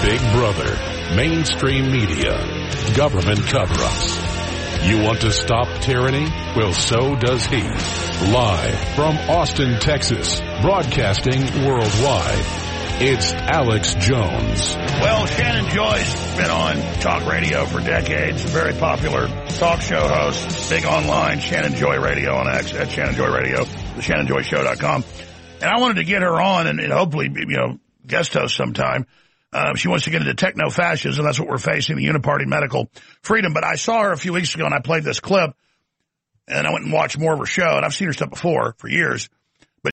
Big Brother, mainstream media, government cover-ups. You want to stop tyranny? Well, so does he. Live from Austin, Texas, broadcasting worldwide, it's Alex Jones. Well, Shannon Joy's been on talk radio for decades, a very popular talk show host, big online, Shannon Joy Radio on X, at Shannon Joy Radio, the ShannonJoyShow.com. And I wanted to get her on and hopefully, guest host sometime. She wants to get into techno-fascism. That's what we're facing, the uniparty medical freedom. But I saw her a few weeks ago, and I played this clip, and I went and watched more of her show. And I've seen her stuff before for years. But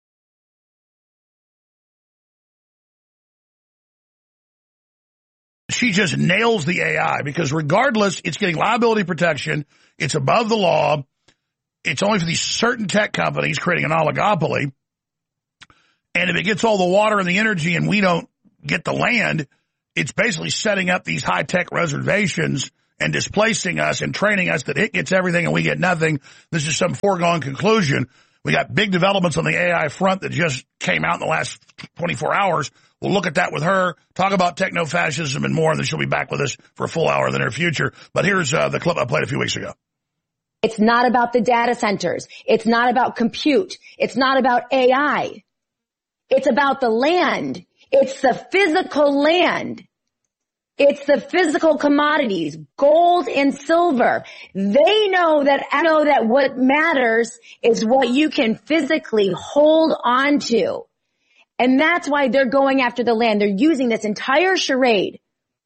she just nails the AI because regardless, it's getting liability protection. It's above the law. It's only for these certain tech companies creating an oligopoly. And if it gets all the water and the energy and we don't get the land, it's basically setting up these high-tech reservations and displacing us and training us that it gets everything and we get nothing. This is some foregone conclusion. We got big developments on the AI front that just came out in the last 24 hours. We'll look at that with her, talk about techno-fascism and more, and then she'll be back with us for a full hour in the near future. But here's the clip I played a few weeks ago. It's not about the data centers. It's not about compute. It's not about AI. It's about the land. It's the physical land. It's the physical commodities, gold and silver. They know that what matters is what you can physically hold on to. And that's why they're going after the land. They're using this entire charade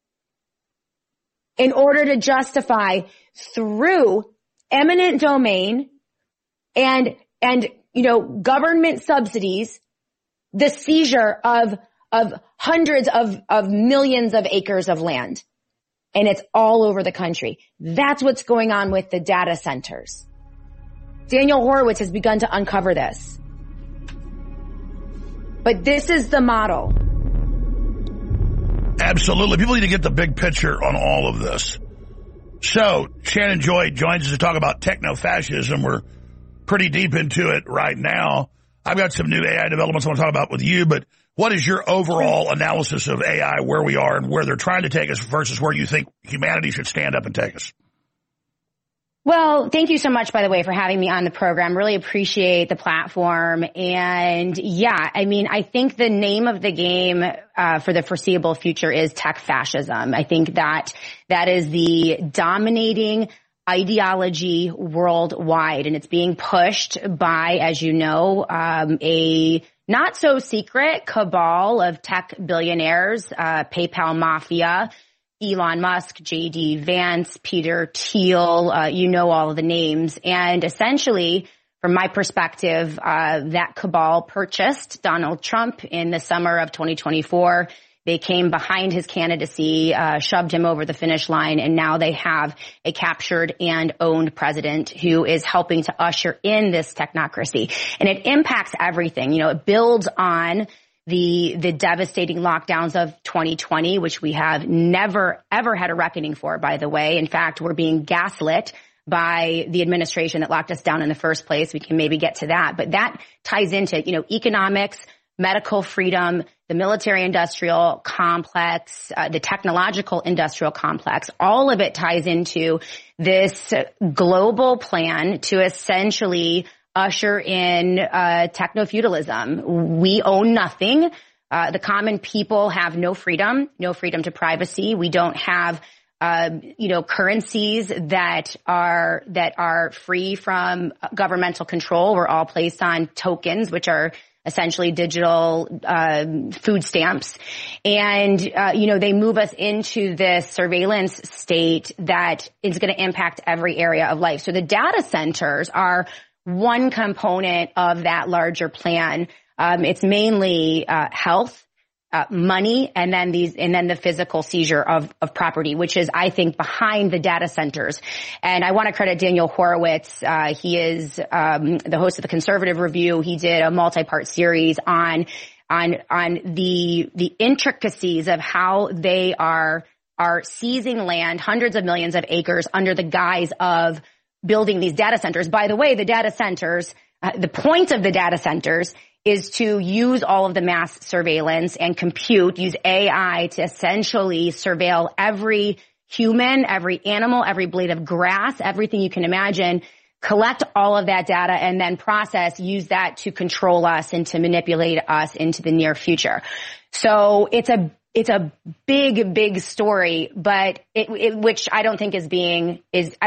in order to justify through eminent domain and government subsidies the seizure of hundreds of millions of acres of land. And it's all over the country. That's what's going on with the data centers. Daniel Horowitz has begun to uncover this. But this is the model. Absolutely. People need to get the big picture on all of this. So, Shannon Joy joins us to talk about techno-fascism. We're pretty deep into it right now. I've got some new AI developments I want to talk about with you, but what is your overall analysis of AI, where we are and where they're trying to take us versus where you think humanity should stand up and take us? Well, thank you so much, by the way, for having me on the program. Really appreciate the platform. And I think the name of the game for the foreseeable future is tech fascism. I think that is the dominating ideology worldwide, and it's being pushed by, as you know, a not so secret cabal of tech billionaires, PayPal mafia, Elon Musk, JD Vance, Peter Thiel, all of the names. And essentially, from my perspective, that cabal purchased Donald Trump in the summer of 2024. They came behind his candidacy, shoved him over the finish line, and now they have a captured and owned president who is helping to usher in this technocracy. And it impacts everything. It builds on the devastating lockdowns of 2020, which we have never, ever had a reckoning for, by the way. In fact, we're being gaslit by the administration that locked us down in the first place. We can maybe get to that. But that ties into, economics, medical freedom, the military-industrial complex, the technological-industrial complex. All of it ties into this global plan to essentially usher in techno-feudalism. We own nothing. The common people have no freedom to privacy. We don't have currencies that are free from governmental control. We're all placed on tokens, which are essentially digital food stamps. And, they move us into this surveillance state that is going to impact every area of life. So the data centers are one component of that larger plan. It's mainly health, money, and then the physical seizure of property, which is, I think, behind the data centers. And I want to credit Daniel Horowitz. He is the host of the Conservative Review. He did a multi-part series on the intricacies of how they are seizing land, hundreds of millions of acres, under the guise of building these data centers. By the way, the data centers, the point of the data centers is to use all of the mass surveillance and compute, use AI to essentially surveil every human, every animal, every blade of grass, everything you can imagine, collect all of that data and then use that to control us and to manipulate us into the near future. So it's a big, big story, but which I don't think is being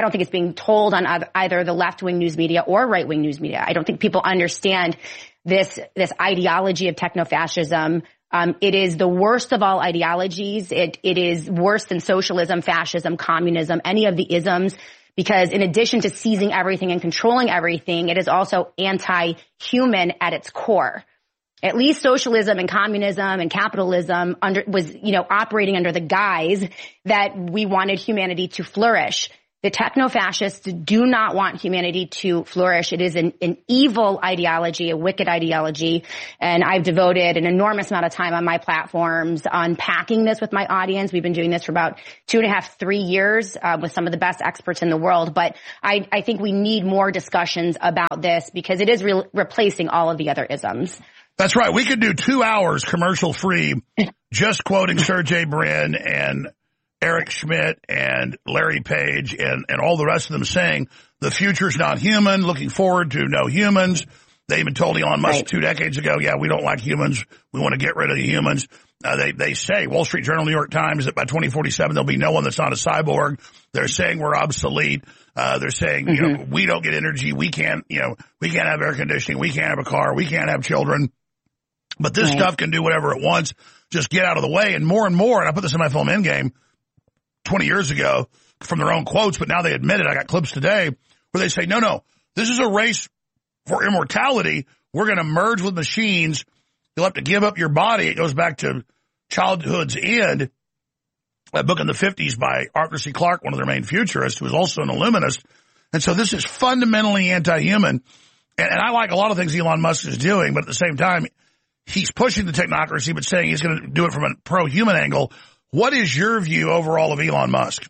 told on either the left-wing news media or right-wing news media. I don't think people understand this ideology of techno-fascism. It is the worst of all ideologies. It is worse than socialism, fascism, communism, any of the isms, because in addition to seizing everything and controlling everything, it is also anti-human at its core. At least socialism and communism and capitalism was operating under the guise that we wanted humanity to flourish. The techno-fascists do not want humanity to flourish. It is an evil ideology, a wicked ideology. And I've devoted an enormous amount of time on my platforms unpacking this with my audience. We've been doing this for about 2.5, 3 years with some of the best experts in the world. But I think we need more discussions about this because it is replacing all of the other isms. That's right. We could do 2 hours commercial-free just quoting Sergey Brin and Eric Schmidt and Larry Page and all the rest of them saying the future's not human, looking forward to no humans. They even told Elon Musk 2 decades ago, yeah, we don't like humans. We want to get rid of the humans. They say, Wall Street Journal, New York Times, that by 2047 there'll be no one that's not a cyborg. They're saying we're obsolete. They're saying, we don't get energy. We can't have air conditioning. We can't have a car. We can't have children. But this stuff can do whatever it wants. Just get out of the way. And more, and I put this in my film Endgame 20 years ago from their own quotes, but now they admit it. I got clips today where they say, no, this is a race for immortality. We're going to merge with machines. You'll have to give up your body. It goes back to Childhood's End, a book in the 50s by Arthur C. Clarke, one of their main futurists, who was also an Illuminist. And so this is fundamentally anti-human. And I like a lot of things Elon Musk is doing, but at the same time, he's pushing the technocracy, but saying he's going to do it from a pro-human angle. What is your view overall of Elon Musk?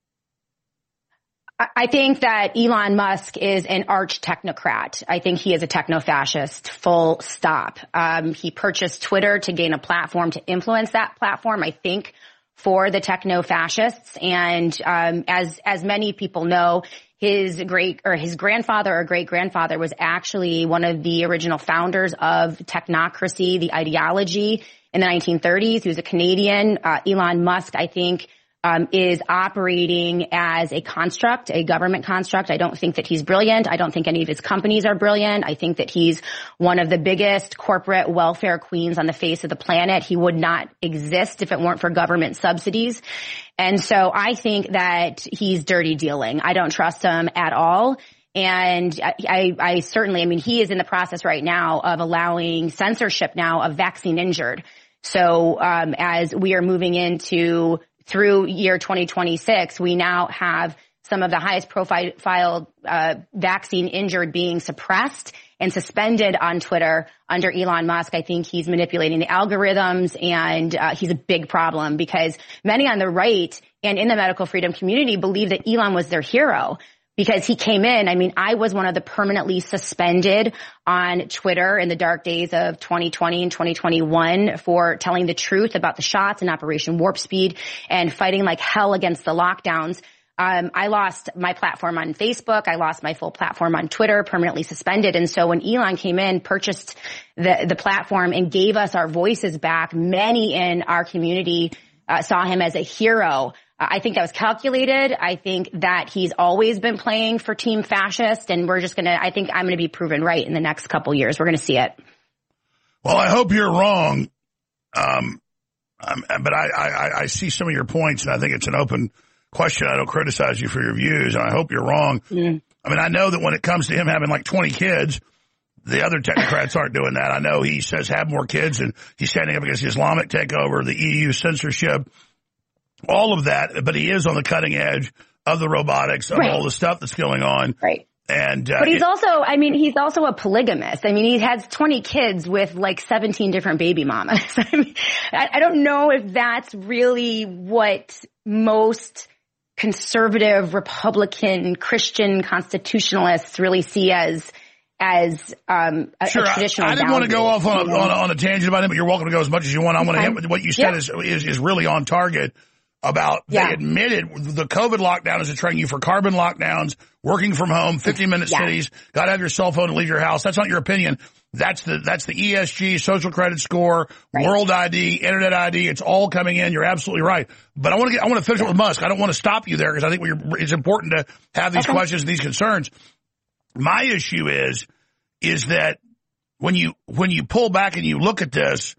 I think that Elon Musk is an arch technocrat. I think he is a techno-fascist, full stop. He purchased Twitter to gain a platform to influence that platform, I think, for the techno-fascists. And as many people know, his grandfather or great-grandfather was actually one of the original founders of technocracy, the ideology, in the 1930s. He was a Canadian. Elon Musk, I think, is operating as a construct, a government construct. I don't think that he's brilliant. I don't think any of his companies are brilliant. I think that he's one of the biggest corporate welfare queens on the face of the planet. He would not exist if it weren't for government subsidies. And so I think that he's dirty dealing. I don't trust him at all. And I certainly, he is in the process right now of allowing censorship now of vaccine injured. So, as we are moving through year 2026, we now have some of the highest profile vaccine injured being suppressed and suspended on Twitter under Elon Musk. I think he's manipulating the algorithms, and he's a big problem because many on the right and in the medical freedom community believe that Elon was their hero because he came in. I was one of the permanently suspended on Twitter in the dark days of 2020 and 2021 for telling the truth about the shots and Operation Warp Speed and fighting like hell against the lockdowns. I lost my platform on Facebook. I lost my full platform on Twitter, permanently suspended. And so when Elon came in, purchased the platform and gave us our voices back, many in our community saw him as a hero. I think that was calculated. I think that he's always been playing for Team Fascist, and I think I'm going to be proven right in the next couple years. We're going to see it. Well, I hope you're wrong. But I see some of your points, and I think it's an open question. I don't criticize you for your views, and I hope you're wrong. I know that when it comes to him having like 20 kids, the other technocrats aren't doing that. I know he says have more kids, and he's standing up against the Islamic takeover, the EU censorship, all of that. But he is on the cutting edge of the robotics, of all the stuff that's going on. Right. And but he's also a polygamist. He has 20 kids with like 17 different baby mamas. I don't know if that's really what most conservative Republican Christian constitutionalists really see as a traditional. I didn't want to go off on a tangent about it, but you're welcome to go as much as you want. I want to hit what you said is really on target about they admitted the COVID lockdown is training you for carbon lockdowns, working from home, 15-minute cities, got to have your cell phone to leave your house. That's not your opinion. That's the ESG, social credit score, world ID, internet ID. It's all coming in. You're absolutely right. But I want to finish it with Musk. I don't want to stop you there because I think it's important to have these questions and these concerns. My issue is that when you pull back and you look at this,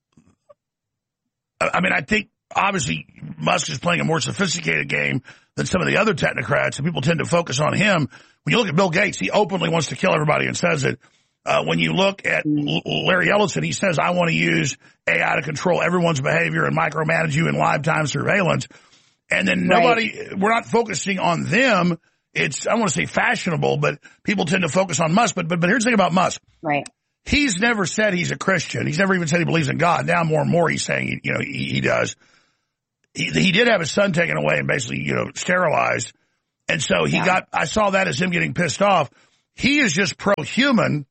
I mean, I think obviously Musk is playing a more sophisticated game than some of the other technocrats, and people tend to focus on him. When you look at Bill Gates, he openly wants to kill everybody and says it. When you look at Larry Ellison, he says, I want to use AI to control everyone's behavior and micromanage you in lifetime surveillance. And then we're not focusing on them. It's, I don't want to say fashionable, but people tend to focus on Musk. But here's the thing about Musk. Right. He's never said he's a Christian. He's never even said he believes in God. Now more and more he's saying, he does. He did have his son taken away and basically, sterilized. And so I saw that as him getting pissed off. He is just pro-human.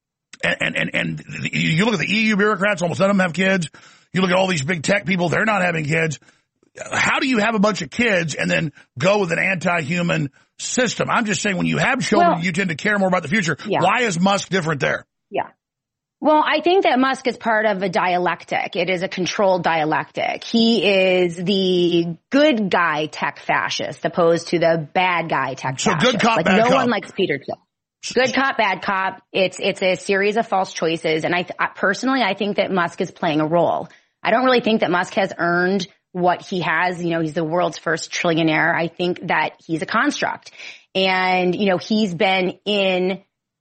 And you look at the EU bureaucrats, almost none of them have kids. You look at all these big tech people, they're not having kids. How do you have a bunch of kids and then go with an anti-human system? I'm just saying when you have children, you tend to care more about the future. Yeah. Why is Musk different there? Yeah. Well, I think that Musk is part of a dialectic. It is a controlled dialectic. He is the good guy tech fascist opposed to the bad guy tech fascist. So good cop, bad cop. No one likes Peter Thiel. Good cop, bad cop. It's a series of false choices. And personally, I think that Musk is playing a role. I don't really think that Musk has earned what he has. He's the world's first trillionaire. I think that he's a construct. And, he's been in,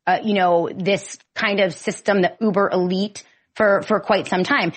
this kind of system, the uber elite, for quite some time.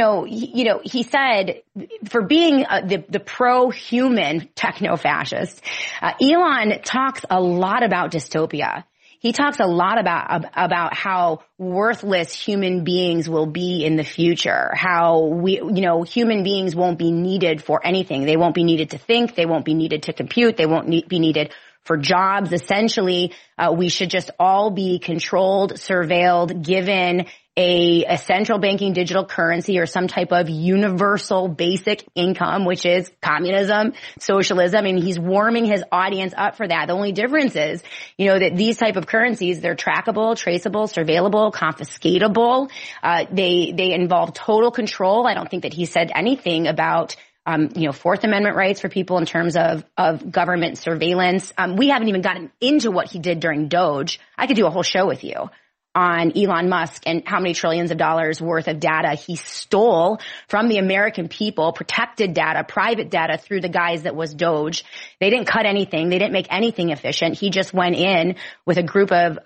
He said for being the pro-human techno-fascist, Elon talks a lot about dystopia. He talks a lot about how worthless human beings will be in the future, how human beings won't be needed for anything. They won't be needed to think. They won't be needed to compute. They won't be needed for jobs. Essentially, we should just all be controlled, surveilled, given a central banking digital currency or some type of universal basic income, which is communism, socialism. And he's warming his audience up for that. The only difference is, that these type of currencies, they're trackable, traceable, surveillable, confiscatable. They involve total control. I don't think that he said anything about Fourth Amendment rights for people in terms of government surveillance. We haven't even gotten into what he did during Doge. I could do a whole show with you on Elon Musk and how many trillions of dollars worth of data he stole from the American people, protected data, private data through the guise that was Doge. They didn't cut anything. They didn't make anything efficient. He just went in with a group of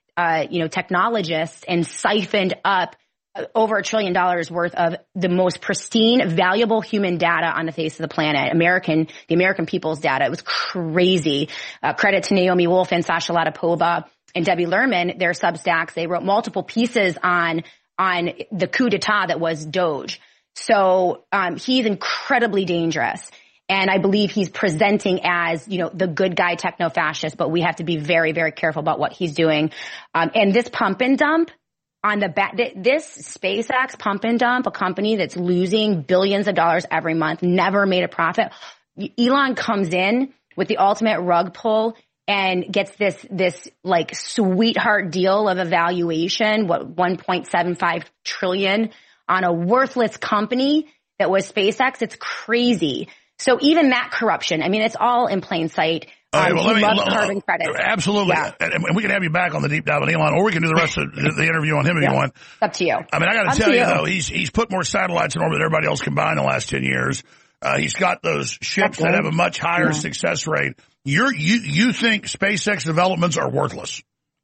technologists and siphoned up over $1 trillion worth of the most pristine, valuable human data on the face of the planet, the American people's data. It was crazy. Credit to Naomi Wolf and Sasha Latypova and Debbie Lerman, their Substacks. They wrote multiple pieces on the coup d'etat that was Doge. So he's incredibly dangerous. And I believe he's presenting as, the good guy techno-fascist, but we have to be very, very careful about what he's doing. And this pump and dump, on the back, this SpaceX pump and dump, a company that's losing billions of dollars every month, never made a profit. Elon comes in with the ultimate rug pull and gets this like sweetheart deal of a valuation, $1.75 trillion on a worthless company that was SpaceX. It's crazy. So even that corruption, it's all in plain sight. He loves carbon credits. Absolutely. Yeah. And we can have you back on the deep dive on Elon, or we can do the rest of the interview on him if you want. It's up to you. I got to tell you, though, he's put more satellites in orbit than everybody else combined in the last 10 years. He's got those ships that have a much higher success rate. You think SpaceX developments are worthless?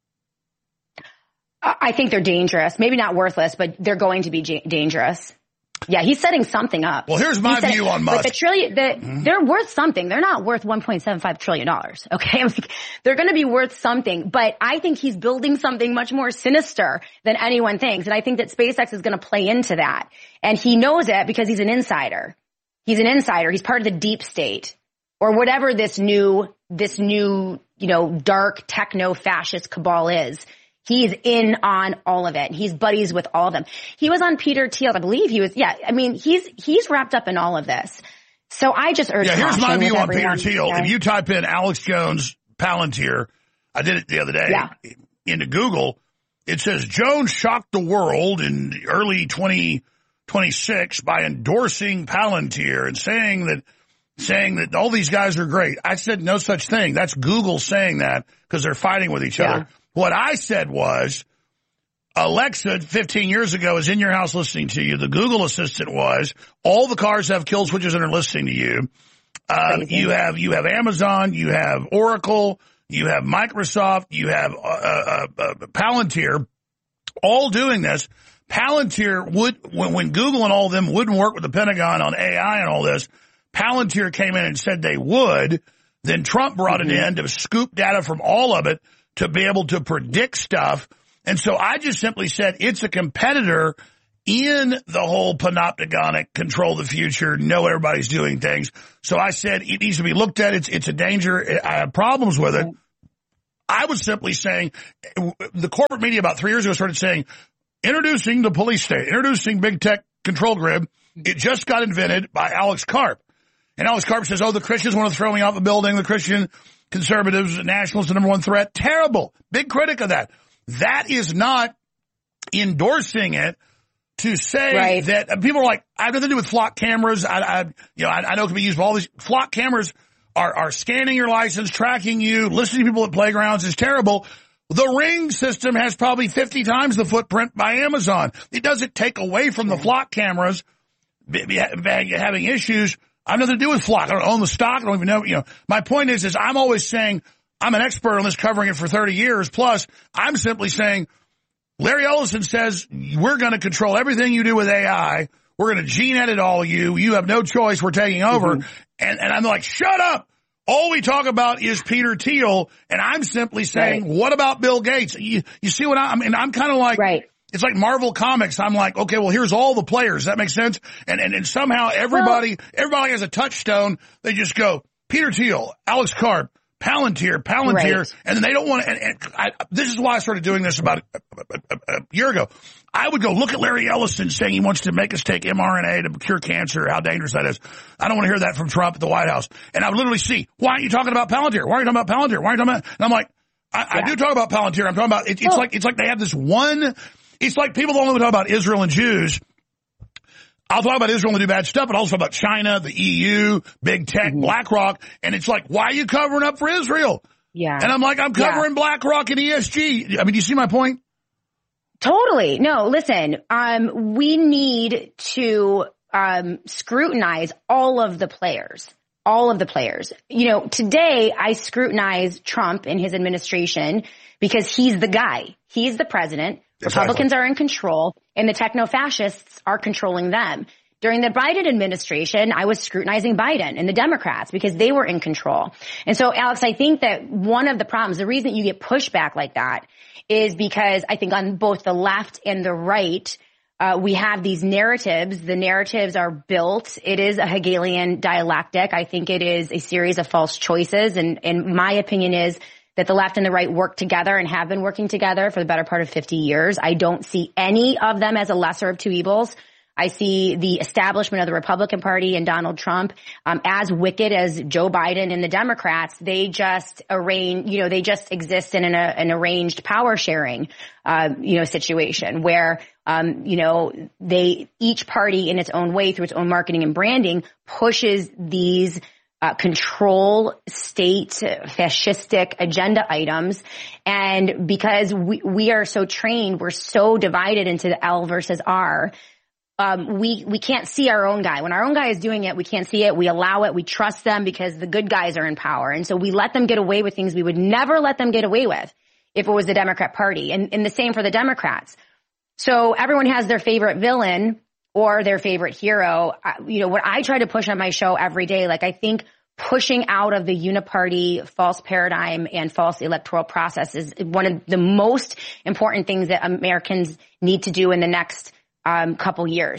I think they're dangerous. Maybe not worthless, but they're going to be dangerous. Yeah, he's setting something up. Well, here's my view on Musk. They're worth something. They're not worth $1.75 trillion. Okay. They're going to be worth something, but I think he's building something much more sinister than anyone thinks. And I think that SpaceX is going to play into that. And he knows it because he's an insider. He's an insider. He's part of the deep state or whatever this new, dark techno-fascist cabal is. He's in on all of it. He's buddies with all of them. He was on Peter Thiel, I believe he was. Yeah, I mean, he's wrapped up in all of this. So I just urge caution. Here's my view on everyone. Peter Thiel. If you type in Alex Jones Palantir, I did it the other day into Google. It says Jones shocked the world in early 2026 by endorsing Palantir and saying that all these guys are great. I said no such thing. That's Google saying that because they're fighting with each other. What I said was, Alexa 15 years ago is in your house listening to you. The Google Assistant was. All the cars have kill switches and are listening to you. You have Amazon, you have Oracle, you have Microsoft, you have Palantir, all doing this. Palantir when Google and all of them wouldn't work with the Pentagon on AI and all this, Palantir came in and said they would. Then Trump brought it in to scoop data from all of it to be able to predict stuff. And so I just simply said it's a competitor in the whole panopticonic control the future, know everybody's doing things. So I said it needs to be looked at. It's a danger. I have problems with it. I was simply saying the corporate media about 3 years ago started saying, introducing the police state, introducing big tech control grid. It just got invented by Alex Karp. And Alex Karp says, the Christians want to throw me off a building. The Christian conservatives, nationalists, the number one threat. Terrible. Big critic of that. That is not endorsing it to say that people are like, I have nothing to do with flock cameras. I know it can be used for all these. Flock cameras are scanning your license, tracking you, listening to people at playgrounds is terrible. The Ring system has probably 50 times the footprint by Amazon. It doesn't take away from the flock cameras having issues. I have nothing to do with flock. I don't own the stock. I don't even know. My point is I'm always saying I'm an expert on this, covering it for 30 years. Plus, I'm simply saying Larry Ellison says we're going to control everything you do with AI. We're going to gene edit all you. You have no choice. We're taking over. And I'm like, shut up. All we talk about is Peter Thiel. And I'm simply saying, what about Bill Gates? You see what I mean? I'm kind of like, it's like Marvel Comics. I'm like, okay, well, here's all the players. Does that make sense? And somehow everybody has a touchstone. They just go, Peter Thiel, Alex Karp, Palantir, and then they don't want to, this is why I started doing this about a year ago. I would go look at Larry Ellison saying he wants to make us take mRNA to cure cancer, how dangerous that is. I don't want to hear that from Trump at the White House. And I would literally see, why aren't you talking about Palantir? Why are you talking about Palantir? Why are you talking about, and I'm like, I do talk about Palantir. I'm talking about, it's like they have this one, it's like people don't only talk about Israel and Jews. I'll talk about Israel and do bad stuff, but also about China, the EU, big tech, BlackRock. And it's like, why are you covering up for Israel? Yeah. And I'm like, I'm covering BlackRock and ESG. I mean, do you see my point? Totally. No, listen, we need to scrutinize all of the players. All of the players. Today I scrutinize Trump and his administration because he's the guy. He's the president. Republicans are in control, and the techno-fascists are controlling them. During the Biden administration, I was scrutinizing Biden and the Democrats because they were in control. And so, Alex, I think that one of the problems, the reason you get pushback like that is because I think on both the left and the right, we have these narratives. The narratives are built. It is a Hegelian dialectic. I think it is a series of false choices. And my opinion is that the left and the right work together and have been working together for the better part of 50 years. I don't see any of them as a lesser of two evils. I see the establishment of the Republican Party and Donald Trump as wicked as Joe Biden and the Democrats. They just they just exist in an arranged power sharing, situation where, each party in its own way through its own marketing and branding pushes these control state fascistic agenda items. And because we are so trained, we're so divided into the L versus R. We can't see our own guy. When our own guy is doing it, we can't see it. We allow it. We trust them because the good guys are in power. And so we let them get away with things we would never let them get away with if it was the Democrat Party. And the same for the Democrats. So everyone has their favorite villain or their favorite hero. What I try to push on my show every day, I think pushing out of the uniparty false paradigm and false electoral process is one of the most important things that Americans need to do in the next couple years.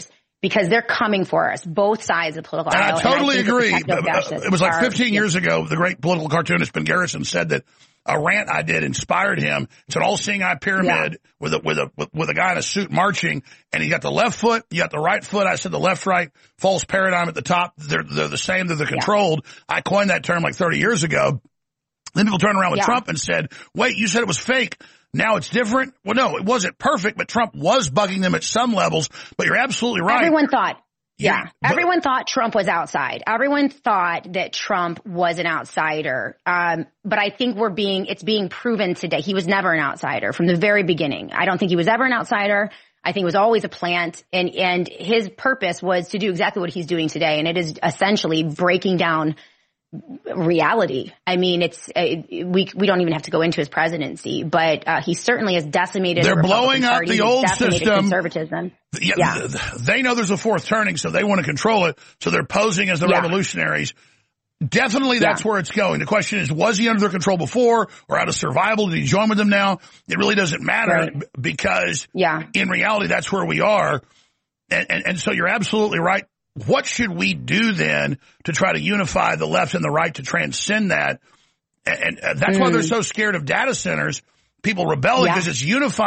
because they're coming for us, both sides of the political aisle. And I totally agree. It was like 15 years ago, the great political cartoonist Ben Garrison said that a rant I did inspired him. It's an all-seeing eye pyramid with a guy in a suit marching, and he got the left foot, you got the right foot. I said the left-right false paradigm at the top. They're the same. They're controlled. I coined that term like 30 years ago. Then people turned around with Trump and said, wait, you said it was fake. Now it's different. Well, no, it wasn't perfect, but Trump was bugging them at some levels. But you're absolutely right. Everyone thought. Everyone thought Trump was outside. Everyone thought that Trump was an outsider. But I think it's being proven today. He was never an outsider from the very beginning. I don't think he was ever an outsider. I think it was always a plant, and his purpose was to do exactly what he's doing today. And it is essentially breaking down reality. I mean, we don't even have to go into his presidency, but he certainly has decimated. They're blowing up the old system. Conservatism. They know there's a fourth turning, so they want to control it. So they're posing as the revolutionaries. Definitely, that's where it's going. The question is, was he under their control before, or out of survival? Did he join with them now? It really doesn't matter because, in reality, that's where we are. And so you're absolutely right. What should we do then to try to unify the left and the right to transcend that? And that's why they're so scared of data centers. People rebelling because it's unifying.